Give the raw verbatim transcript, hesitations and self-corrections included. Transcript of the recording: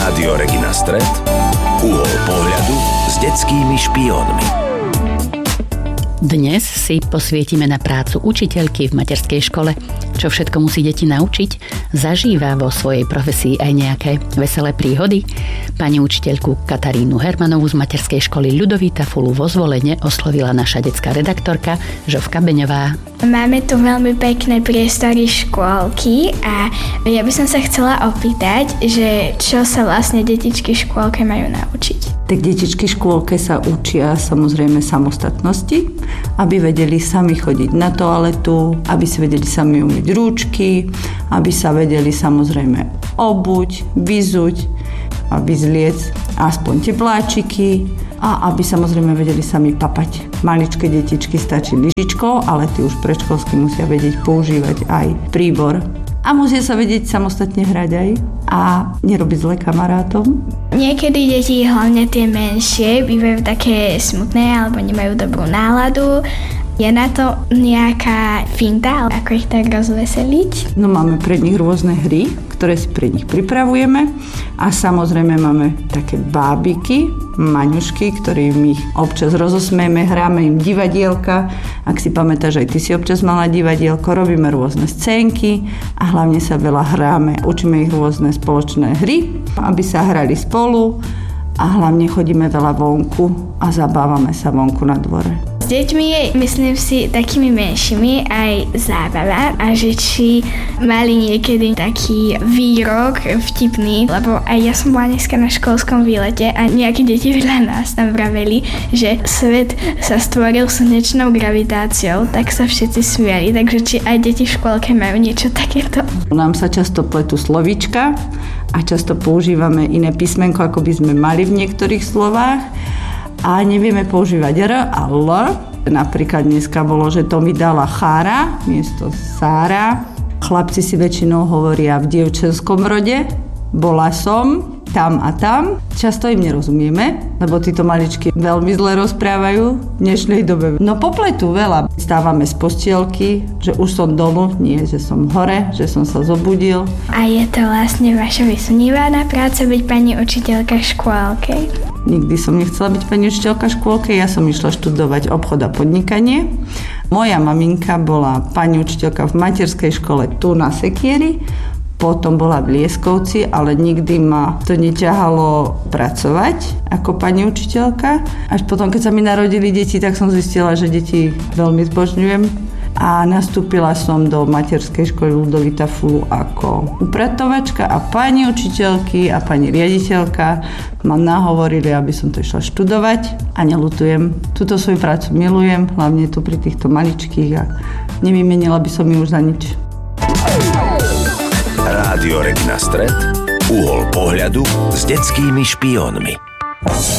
Rádio Regina Stred, uhol pohľadu s detskými špiónmi. Dnes si posvietime na prácu učiteľky v materskej škole. Čo všetko musí deti naučiť? Zažíva vo svojej profesii aj nejaké veselé príhody? Pani učiteľku Katarínu Hermanovú z materskej školy Ľudovita Fulu vo Zvolene oslovila naša detská redaktorka Žofka Beňová. Máme tu veľmi pekné priestory škôlky a ja by som sa chcela opýtať, že čo sa vlastne detičky v škôlke majú naučiť? Tak detičky v škôlke sa učia samozrejme samostatnosti, aby vedeli sami chodiť na toaletu, aby si vedeli sami umyť rúčky, aby sa vedeli samozrejme obuť, vyzuť a vyzliec aspoň tepláčiky a aby samozrejme vedeli sami papať. Maličké detičky stačí lyžičkou, ale tí už predškolsky musia vedieť používať aj príbor. A musia sa vedieť samostatne hrať aj a nerobiť zle kamarátom. Niekedy deti, hlavne tie menšie, bývajú také smutné alebo nemajú dobrú náladu. Je na to nejaká finta, ako ich tak rozveseliť? No máme pre nich rôzne hry, ktoré si pre nich pripravujeme a samozrejme máme také bábiky, maňušky, ktorým ich občas rozosmejeme, hráme im divadielka. Ak si pamätáš, aj ty si občas mala divadielko, robíme rôzne scénky a hlavne sa veľa hráme. Učíme ich rôzne spoločné hry, aby sa hrali spolu a hlavne chodíme veľa vonku a zabávame sa vonku na dvore. S deťmi je, myslím si, takými menšími aj zábava a že či mali niekedy taký výrok vtipný, lebo aj ja som bola dneska na školskom výlete a nejaké deti vedľa nás tam vraveli, že svet sa stvoril slnečnou gravitáciou, tak sa všetci smiali, takže či aj deti v škôlke majú niečo takéto. Nám sa často pletú slovíčka a často používame iné písmenko, ako by sme mali v niektorých slovách. A nevieme používať R a L. Napríklad dneska bolo, že to mi dala chára miesto Sára. Chlapci si väčšinou hovoria v dievčenskom rode. Bola som tam a tam. Často im nerozumieme, lebo títo maličky veľmi zle rozprávajú v dnešnej dobe. No popletu veľa. Stávame z postielky, že už som dolu, nie, že som hore, že som sa zobudil. A je to vlastne vaša vysnívaná práca byť pani učiteľka v škôlke? Nikdy som nechcela byť pani učiteľka v škôlke, ja som išla študovať obchod a podnikanie. Moja maminka bola pani učiteľka v materskej škole tu na Sekieri, potom bola v Lieskovci, ale nikdy ma to neťahalo pracovať ako pani učiteľka. Až potom, keď sa mi narodili deti, tak som zistila, že deti veľmi zbožňujem. A nastúpila som do materskej školy Ľudovita Fulu ako upratovačka a pani učiteľky a pani riaditeľka ma nahovorili, aby som to išla študovať a neľutujem. Túto svoju prácu milujem, hlavne tu pri týchto maličkých a nevymenila by som ju už za nič. Rádio Regina Stred, uhol pohľadu s detskými špiónmi.